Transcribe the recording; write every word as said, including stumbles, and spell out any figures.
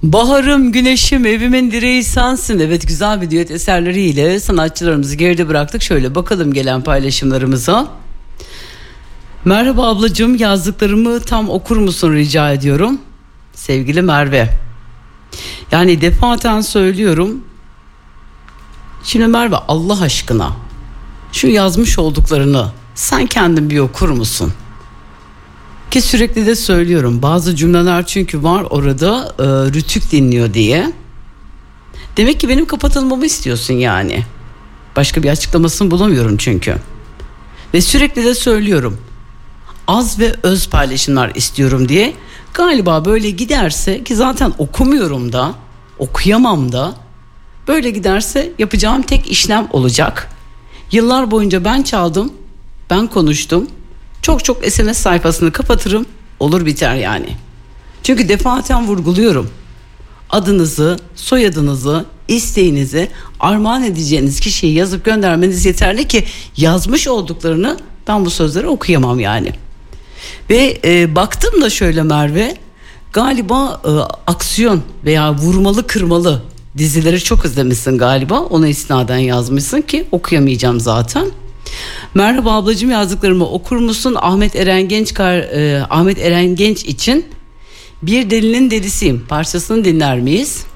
Baharım, güneşim, evimin direği sensin. Evet, güzel bir düet eserleriyle sanatçılarımızı geride bıraktık. Şöyle bakalım gelen paylaşımlarımıza. Merhaba ablacığım, yazdıklarımı tam okur musun rica ediyorum. Sevgili Merve. Yani defaten söylüyorum. Şimdi Merve, Allah aşkına şu yazmış olduklarını sen kendin bir okur musun? Ki sürekli de söylüyorum, bazı cümleler çünkü var orada e, rütük dinliyor diye. Demek ki benim kapatılmamı istiyorsun yani. Başka bir açıklamasını bulamıyorum çünkü. Ve sürekli de söylüyorum, az ve öz paylaşımlar istiyorum diye. Galiba böyle giderse, ki zaten okumuyorum da, okuyamam da, böyle giderse yapacağım tek işlem olacak. Yıllar boyunca ben çaldım, ben konuştum. Çok çok S M S sayfasını kapatırım, olur biter yani. Çünkü defaten vurguluyorum. Adınızı, soyadınızı, isteğinizi, armağan edeceğiniz kişiyi yazıp göndermeniz yeterli ki yazmış olduklarını ben bu sözleri okuyamam yani. Ve e, baktım da şöyle Merve, galiba e, aksiyon veya vurmalı kırmalı dizileri çok izlemişsin galiba. Ona isnaden yazmışsın ki okuyamayacağım zaten. Merhaba ablacığım, yazdıklarımı okur musun? Ahmet Eren Genç e, Ahmet Eren Genç için Bir Delinin Delisiyim parçasını dinler miyiz?